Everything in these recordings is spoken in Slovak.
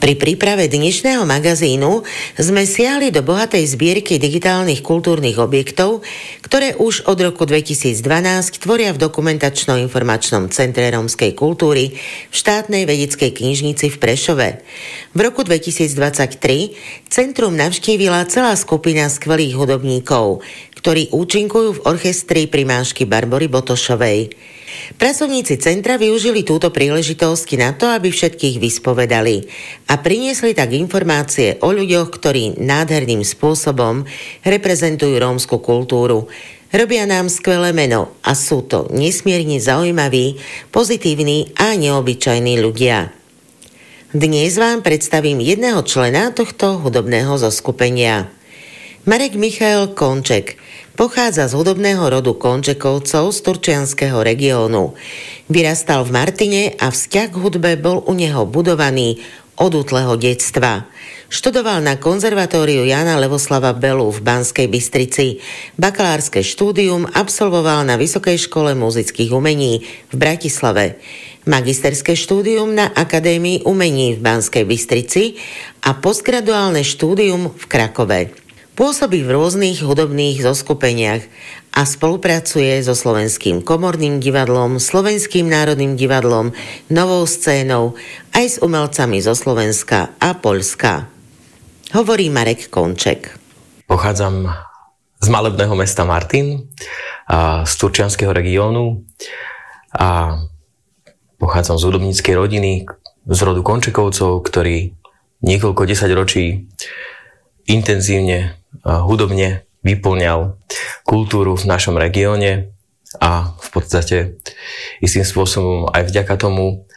Pri príprave dnešného magazínu sme siahli do bohatej zbierky digitálnych kultúrnych objektov, ktoré už od roku 2012 tvoria v dokumentačno-informačnom centre rómskej kultúry v štátnej vedeckej knižnici v Prešove. V roku 2023 centrum navštívila celá skupina skvelých hudobníkov, ktorí účinkujú v orchestri primášky Barbory Botošovej. Pracovníci centra využili túto príležitosť na to, aby všetkých vyspovedali a priniesli tak informácie o ľuďoch, ktorí nádherným spôsobom reprezentujú rómsku kultúru. Robia nám skvelé meno a sú to nesmierne zaujímaví, pozitívni a neobyčajní ľudia. Dnes vám predstavím jedného člena tohto hudobného zoskupenia. Marek Michael Konček pochádza z hudobného rodu Končekovcov z turčianskeho regiónu. Vyrastal v Martine a vzťah k hudbe bol u neho budovaný od útleho detstva. Študoval na konzervatóriu Jána Levoslava Belu v Banskej Bystrici. Bakalárske štúdium absolvoval na Vysokej škole muzických umení v Bratislave. Magisterské štúdium na Akadémii umení v Banskej Bystrici a postgraduálne štúdium v Krakove. Pôsobí v rôznych hudobných zoskupeniach a spolupracuje so Slovenským komorným divadlom, Slovenským národným divadlom, Novou scénou, aj s umelcami zo Slovenska a Poľska. Hovorí Marek Konček. Pochádzam z malebného mesta Martin, z turčianskeho regiónu a pochádzam z hudobníckej rodiny, z rodu Končekovcov, ktorý niekoľko desaťročí intenzívne hudobne vyplňal kultúru v našom regióne a v podstate istým spôsobom aj vďaka tomu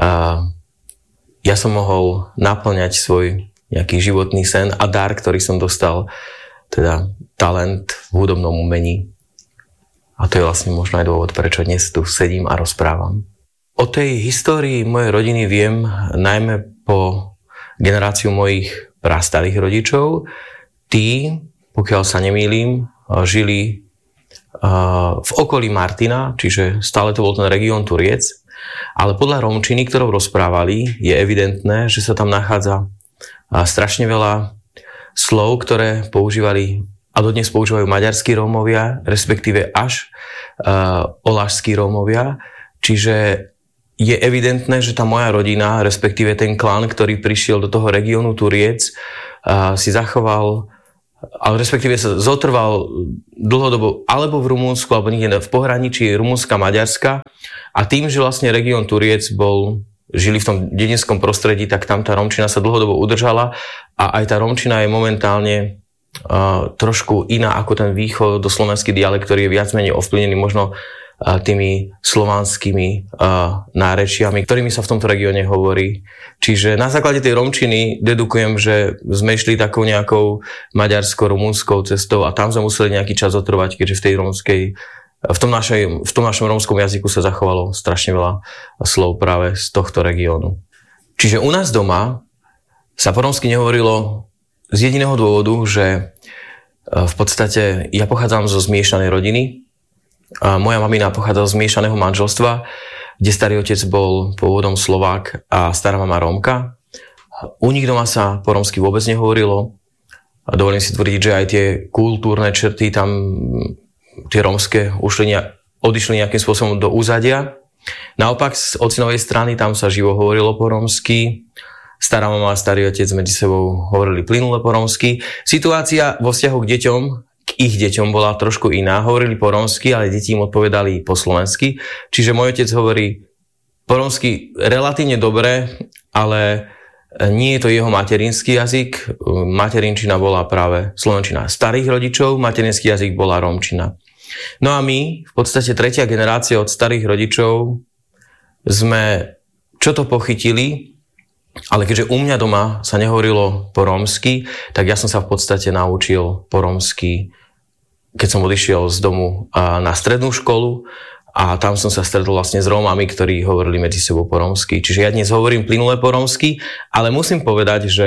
ja som mohol naplňať svoj nejaký životný sen a dar, ktorý som dostal, teda talent v hudobnom umení. A to je vlastne možno aj dôvod, prečo dnes tu sedím a rozprávam. O tej histórii mojej rodiny viem najmä po generáciu mojich prastarých rodičov. Tí, pokiaľ sa nemýlim, žili v okolí Martina, čiže stále to bol ten región Turiec, ale podľa rómčiny, ktorou rozprávali, je evidentné, že sa tam nachádza strašne veľa slov, ktoré používali a dodnes používajú maďarskí Rómovia, respektíve až olášskí Rómovia, čiže je evidentné, že tá moja rodina, respektíve ten klan, ktorý prišiel do toho regiónu Turiec, si zachoval, ale respektíve sa zotrval dlhodobo alebo v Rumunsku, alebo niekde v pohraničí Rumunska, Maďarska. A tým, že vlastne región Turiec žili v tom dedinskom prostredí, tak tam tá rómčina sa dlhodobo udržala a aj tá rómčina je momentálne trošku iná ako ten východoslovenský dialekt, ktorý je viac menej ovplyvnený možno tými slovanskými nárečiami, ktorými sa v tomto regióne hovorí. Čiže na základe tej rómčiny dedukujem, že sme išli takou nejakou maďarsko-rumunskou cestou a tam sme museli nejaký čas zotrvať, keďže v tom našom rómskom jazyku sa zachovalo strašne veľa slov práve z tohto regiónu. Čiže u nás doma sa po rómsky nehovorilo z jediného dôvodu, že v podstate ja pochádzam zo zmiešanej rodiny. Moja mamina pochádzala z zmiešaného manželstva, kde starý otec bol pôvodom Slovák a stará mama Rómka. U nich doma sa po rómsky vôbec nehovorilo. A dovolím si tvrdiť, že aj tie kultúrne črty tam, tie rómske, odišli nejakým spôsobom do úzadia. Naopak z ocinovej strany tam sa živo hovorilo po rómsky. Stará mama a starý otec medzi sebou hovorili plynule po rómsky. Situácia vo vzťahu k deťom, k ich deťom bola trošku iná. Hovorili po rómsky, ale deti im odpovedali po slovensky. Čiže môj otec hovorí po rómsky relatívne dobre, ale nie je to jeho materinský jazyk. Materinčina bola práve slovenčina starých rodičov, materinský jazyk bola rómčina. No a my, v podstate tretia generácia od starých rodičov, sme čo to pochytili, ale keďže u mňa doma sa nehovorilo po rómsky, tak ja som sa v podstate naučil po rómsky, keď som odišiel z domu na strednú školu a tam som sa stretol vlastne s Rómami, ktorí hovorili medzi sebou po rómsky. Čiže ja dnes hovorím plynule po rómsky, ale musím povedať, že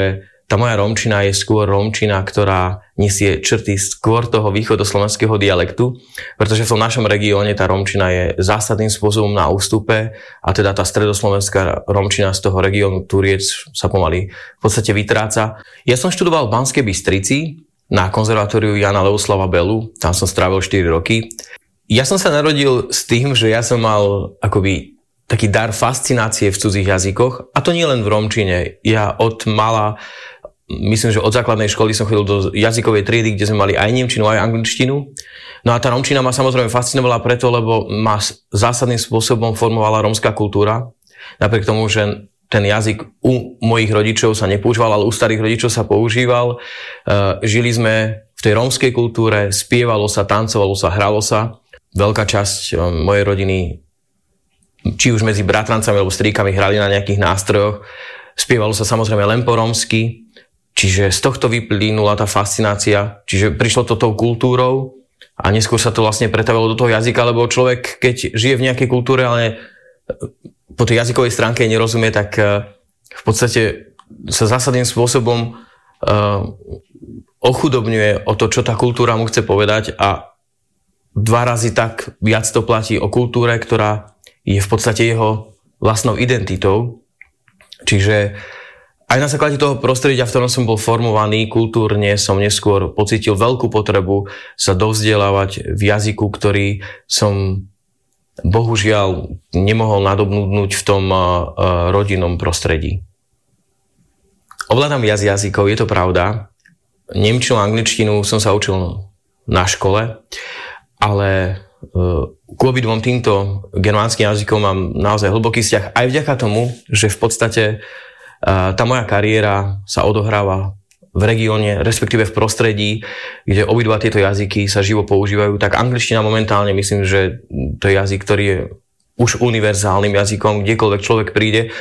tá moja rómčina je skôr rómčina, ktorá nesie črty skôr toho východoslovenského dialektu, pretože v tom našom regióne tá rómčina je zásadným spôsobom na ústupe a teda tá stredoslovenská rómčina z toho regiónu Turiec sa pomaly v podstate vytráca. Ja som študoval v Banskej Bystrici na konzervatóriu Jana Leoslava Belu, tam som strávil 4 roky. Ja som sa narodil s tým, že ja som mal akoby taký dar fascinácie v cudzích jazykoch, a to nie len v rómčine. Ja od mala, myslím, že od základnej školy som chodil do jazykovej triedy, kde sme mali aj nemčinu, aj angličtinu. No a tá rómčina ma samozrejme fascinovala preto, lebo ma zásadným spôsobom formovala rómska kultúra. Napriek tomu, že ten jazyk u mojich rodičov sa nepoužíval, ale u starých rodičov sa používal. Žili sme v tej rómskej kultúre, spievalo sa, tancovalo sa, hralo sa. Veľká časť mojej rodiny, či už medzi bratrancami alebo strýkami, hrali na nejakých nástrojoch. Spievalo sa samozrejme len po rómsky, čiže z tohto vyplynula tá fascinácia, čiže prišlo to tou kultúrou a neskôr sa to vlastne pretavilo do toho jazyka, lebo človek, keď žije v nejakej kultúre, ale po tej jazykovej stránke nerozumie, tak v podstate sa zásadným spôsobom ochudobňuje o to, čo tá kultúra mu chce povedať, a 2 razy tak viac to platí o kultúre, ktorá je v podstate jeho vlastnou identitou. Čiže aj na základe toho prostredia, v ktorom som bol formovaný kultúrne, som neskôr pocítil veľkú potrebu sa dovzdelávať v jazyku, ktorý som bohužiaľ nemohol nadobnúť v tom rodinnom prostredí. Ovládam viac jazykov, je to pravda. Nemčinu a angličtinu som sa učil na škole, ale k obidvom týmto germánskym jazykom mám naozaj hlboký vzťah aj vďaka tomu, že v podstate tá moja kariéra sa odohráva v regióne, respektíve v prostredí, kde obidva tieto jazyky sa živo používajú. Tak angličtina momentálne myslím, že to je jazyk, ktorý je už univerzálnym jazykom, kdekoľvek človek príde,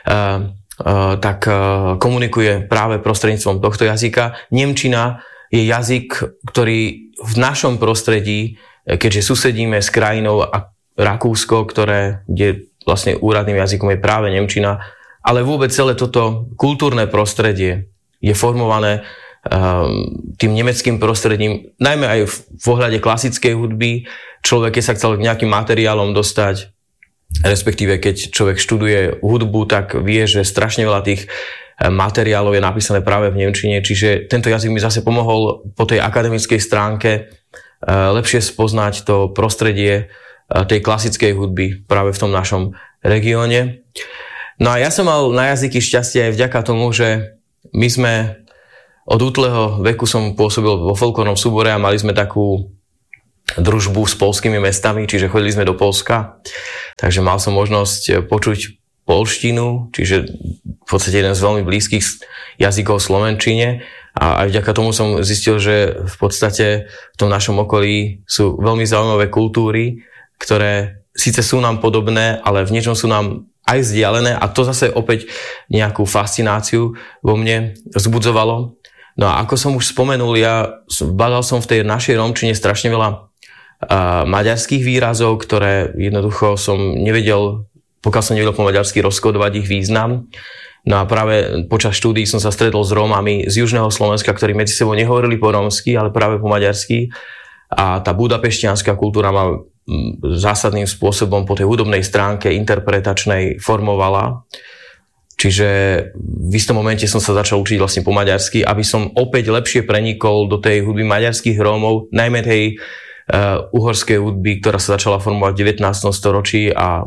tak komunikuje práve prostredníctvom tohto jazyka. Nemčina je jazyk, ktorý v našom prostredí, keďže susedíme s krajinou a Rakúsko, kde vlastne úradným jazykom je práve nemčina, ale vôbec celé toto kultúrne prostredie je formované tým nemeckým prostredím, najmä aj v ohľade klasickej hudby. Človek, keď sa chcel k nejakým materiálom dostať, respektíve keď človek študuje hudbu, tak vie, že strašne veľa tých materiálov je napísané práve v nemčine, čiže tento jazyk mi zase pomohol po tej akademickej stránke lepšie spoznať to prostredie tej klasickej hudby práve v tom našom regióne. No a ja som mal na jazyky šťastie aj vďaka tomu, že my sme od útleho veku som pôsobil vo folklórnom súbore a mali sme takú družbu s poľskými mestami, čiže chodili sme do Poľska, takže mal som možnosť počuť poľštinu, čiže v podstate jeden z veľmi blízkych jazykov slovenčine. A aj vďaka tomu som zistil, že v podstate v tom našom okolí sú veľmi zaujímavé kultúry, ktoré síce sú nám podobné, ale v niečom sú nám aj vzdialené, a to zase opäť nejakú fascináciu vo mne vzbudzovalo. No a ako som už spomenul, ja badal som v tej našej rómčine strašne veľa maďarských výrazov, ktoré jednoducho som nevedel, pokiaľ som nevedel po maďarsky rozkodovať ich význam. No a práve počas štúdií som sa stretol s Rómami z južného Slovenska, ktorí medzi sebou nehovorili po rómsky, ale práve po maďarsky. A tá budapešťanská kultúra ma zásadným spôsobom po tej hudobnej stránke interpretačnej formovala. Čiže v istom momente som sa začal učiť vlastne po maďarsky, aby som opäť lepšie prenikol do tej hudby maďarských Rómov, najmä tej uhorskej hudby, ktorá sa začala formovať v 19. storočí a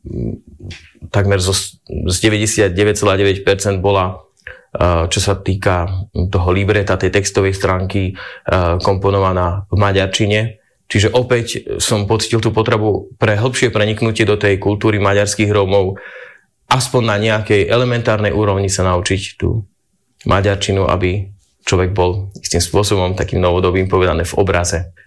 takmer z 99,9% bola, čo sa týka toho libreta, tej textovej stránky, komponovaná v maďarčine. Čiže opäť som pocítil tú potrebu pre hĺbšie preniknutie do tej kultúry maďarských Rómov, aspoň na nejakej elementárnej úrovni sa naučiť tú maďarčinu, aby človek bol istým spôsobom takým novodobým povedané v obraze.